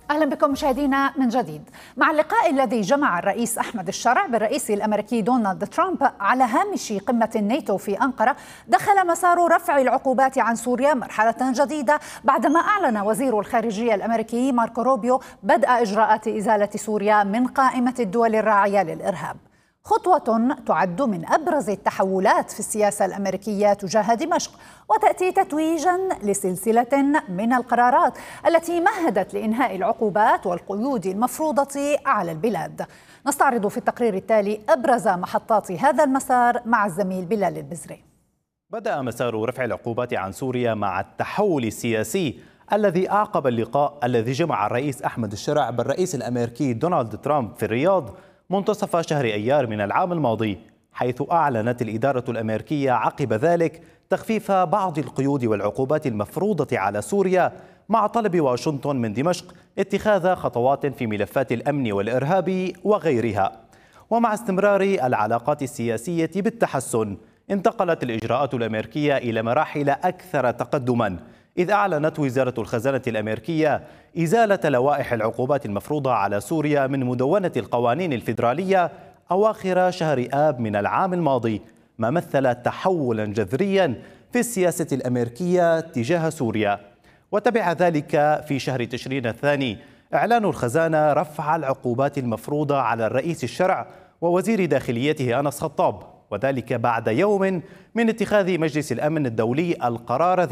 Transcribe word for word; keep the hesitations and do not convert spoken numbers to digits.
أهلا بكم مشاهدينا من جديد. مع اللقاء الذي جمع الرئيس أحمد الشرع بالرئيس الأمريكي دونالد ترامب على هامش قمة الناتو في أنقرة، دخل مسار رفع العقوبات عن سوريا مرحلة جديدة بعدما أعلن وزير الخارجية الأمريكي ماركو روبيو بدء إجراءات إزالة سوريا من قائمة الدول الراعية للإرهاب، خطوة تعد من أبرز التحولات في السياسة الأمريكية تجاه دمشق، وتأتي تتويجا لسلسلة من القرارات التي مهدت لإنهاء العقوبات والقيود المفروضة على البلاد. نستعرض في التقرير التالي أبرز محطات هذا المسار مع الزميل بلال البزري. بدأ مسار رفع العقوبات عن سوريا مع التحول السياسي الذي أعقب اللقاء الذي جمع الرئيس أحمد الشرع بالرئيس الأمريكي دونالد ترامب في الرياض منتصف شهر أيار من العام الماضي، حيث أعلنت الإدارة الأمريكية عقب ذلك تخفيف بعض القيود والعقوبات المفروضة على سوريا، مع طلب واشنطن من دمشق اتخاذ خطوات في ملفات الأمن والإرهاب وغيرها. ومع استمرار العلاقات السياسية بالتحسن، انتقلت الإجراءات الأمريكية إلى مراحل أكثر تقدما، إذ أعلنت وزارة الخزانة الأمريكية إزالة لوائح العقوبات المفروضة على سوريا من مدونة القوانين الفيدرالية أواخر شهر آب من العام الماضي، ما مثل تحولا جذريا في السياسة الأمريكية تجاه سوريا. وتبع ذلك في شهر تشرين الثاني إعلان الخزانة رفع العقوبات المفروضة على الرئيس الشرع ووزير داخليته أنس خطاب، وذلك بعد يوم من اتخاذ مجلس الأمن الدولي القرار